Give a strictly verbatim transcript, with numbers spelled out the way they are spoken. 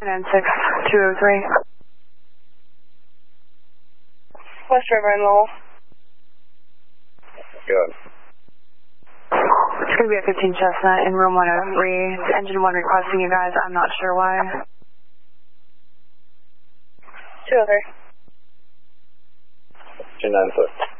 nine six two oh three. West River and Lowell. Good. It's going to be a fifteen Chestnut in room one oh three. Engine one requesting you guys. I'm not sure why. two oh three. two nine six.